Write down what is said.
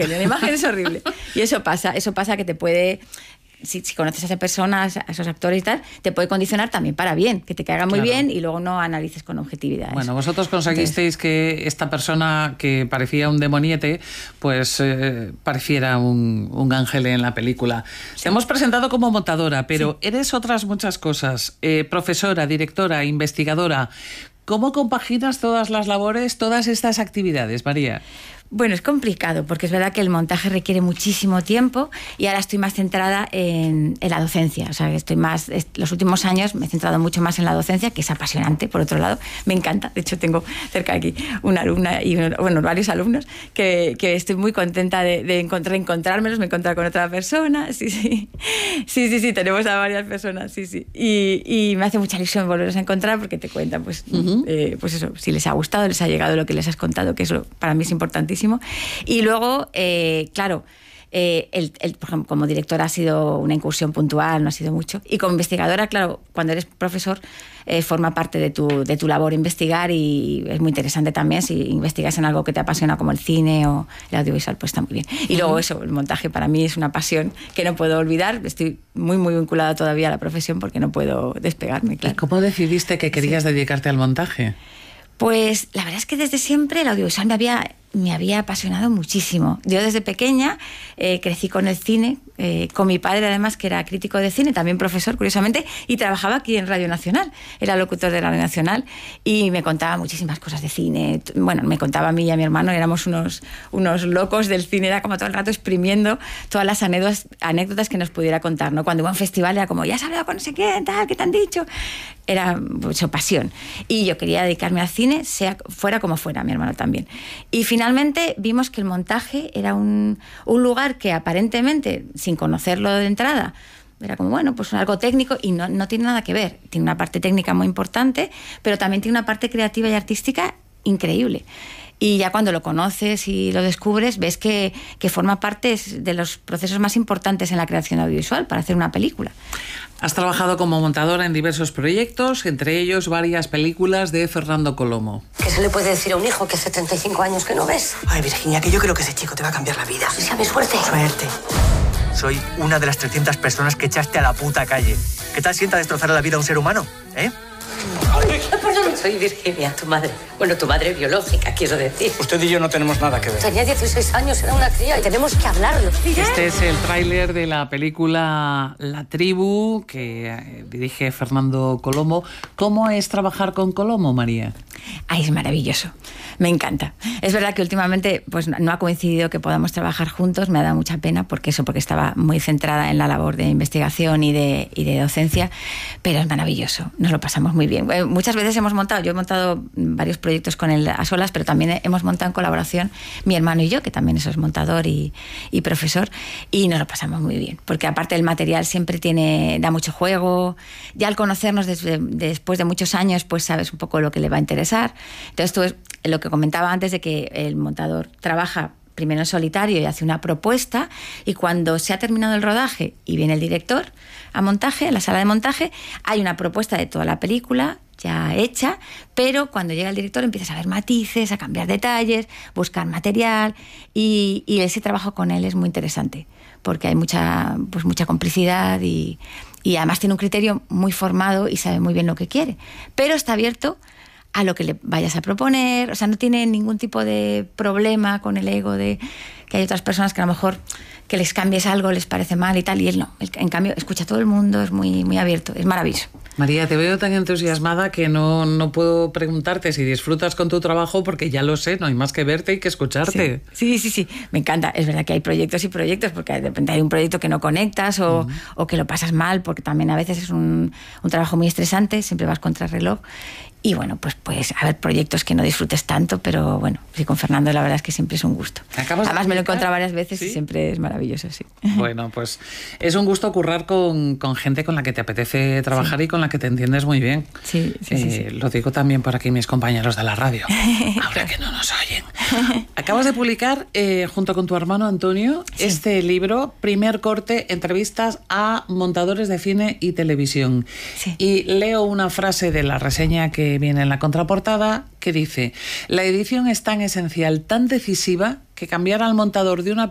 imagen. La imagen es horrible. Y eso pasa que te puede... Si conoces a esas personas, a esos actores y tal, te puede condicionar también para bien, que te caigan muy bien y luego no analices con objetividad. Bueno, vosotros conseguisteis que esta persona que parecía un demoniete, pues pareciera un ángel en la película. Sí. Te hemos presentado como montadora, pero eres otras muchas cosas. Profesora, directora, investigadora. ¿Cómo compaginas todas las labores, todas estas actividades, María? Bueno, es complicado porque es verdad que el montaje requiere muchísimo tiempo y ahora estoy más centrada en la docencia. O sea, los últimos años me he centrado mucho más en la docencia, que es apasionante, por otro lado. Me encanta. De hecho, tengo cerca de aquí una alumna y varios alumnos que estoy muy contenta de reencontrármelos. Me he encontrado con otra persona. Sí. Tenemos a varias personas. Sí. Y me hace mucha ilusión volverlos a encontrar porque te cuentan, pues eso, si les ha gustado, les ha llegado lo que les has contado, que eso para mí es importantísimo. Y luego, claro, por ejemplo, como directora ha sido una incursión puntual, no ha sido mucho. Y como investigadora, claro, cuando eres profesor, forma parte de tu labor investigar y es muy interesante también. Si investigas en algo que te apasiona como el cine o el audiovisual, pues está muy bien. Y luego eso, el montaje para mí es una pasión que no puedo olvidar. Estoy muy, muy vinculada todavía a la profesión porque no puedo despegarme, claro. ¿Y cómo decidiste que querías dedicarte al montaje? Pues la verdad es que desde siempre el audiovisual me había apasionado muchísimo. Yo desde pequeña crecí con el cine, con mi padre además, que era crítico de cine, también profesor, curiosamente, y trabajaba aquí en Radio Nacional, era locutor de Radio Nacional, y me contaba muchísimas cosas de cine. Bueno, me contaba a mí y a mi hermano, éramos unos locos del cine, era como todo el rato exprimiendo todas las anécdotas que nos pudiera contar, ¿no? Cuando iba a un festival era como, ya has hablado con no sé quién, tal, ¿qué te han dicho? Era mucha pasión. Y yo quería dedicarme al cine, fuera como fuera, mi hermano también. Y finalmente vimos que el montaje era un lugar que aparentemente, sin conocerlo de entrada, era como, bueno, pues algo técnico y no tiene nada que ver. Tiene una parte técnica muy importante, pero también tiene una parte creativa y artística increíble. Y ya cuando lo conoces y lo descubres, ves que forma parte de los procesos más importantes en la creación audiovisual para hacer una película. Has trabajado como montadora en diversos proyectos, entre ellos varias películas de Fernando Colomo. ¿Qué se le puede decir a un hijo que hace 35 años que no ves? Ay, Virginia, que yo creo que ese chico te va a cambiar la vida. Si sabes, suerte. Suerte. Soy una de las 300 personas que echaste a la puta calle. ¿Qué tal sienta destrozar la vida a un ser humano? Perdón, soy Virginia, tu madre. Bueno, tu madre biológica, quiero decir. Usted y yo no tenemos nada que ver. Tenía 16 años, era una cría y tenemos que hablarlo. Este es el tráiler de la película La Tribu, que dirige Fernando Colomo. ¿Cómo es trabajar con Colomo, María? Ay, es maravilloso. Me encanta. Es verdad que últimamente pues, no ha coincidido que podamos trabajar juntos, me ha dado mucha pena porque estaba muy centrada en la labor de investigación y de docencia, pero es maravilloso, nos lo pasamos muy bien. Muchas veces yo he montado varios proyectos con él a solas, pero también hemos montado en colaboración mi hermano y yo, que también es montador y profesor, y nos lo pasamos muy bien, porque aparte el material siempre da mucho juego, ya al conocernos después de muchos años, pues sabes un poco lo que le va a interesar. Entonces tú lo que comentaba antes de que el montador trabaja primero en solitario y hace una propuesta, y cuando se ha terminado el rodaje y viene el director a la sala de montaje, hay una propuesta de toda la película ya hecha, pero cuando llega el director empiezas a ver matices, a cambiar detalles, buscar material, y ese trabajo con él es muy interesante porque hay mucha complicidad y además tiene un criterio muy formado y sabe muy bien lo que quiere, pero está abierto a lo que le vayas a proponer, o sea, no tiene ningún tipo de problema con el ego de que hay otras personas que a lo mejor que les cambies algo les parece mal y tal, y él no. En cambio, escucha a todo el mundo, es muy, muy abierto, es maravilloso. María, te veo tan entusiasmada que no puedo preguntarte si disfrutas con tu trabajo porque ya lo sé, no hay más que verte y que escucharte. Sí, me encanta. Es verdad que hay proyectos y proyectos, porque de repente hay un proyecto que no conectas o que lo pasas mal, porque también a veces es un trabajo muy estresante, siempre vas contra el reloj. Y bueno, pues haber proyectos que no disfrutes tanto, pero bueno, sí, con Fernando la verdad es que siempre es un gusto. Además me lo he encontrado varias veces, ¿sí? Y siempre es maravilloso, sí. Bueno, pues es un gusto currar con gente con la que te apetece trabajar, sí, y con la que te entiendes muy bien. Sí. Lo digo también por aquí mis compañeros de la radio, ahora que no nos oyen. Acabas de publicar, junto con tu hermano Antonio, sí, este libro, Primer corte, entrevistas a montadores de cine y televisión. Sí. Y leo una frase de la reseña que viene en la contraportada, que dice: la edición es tan esencial, tan decisiva, que cambiar al montador de una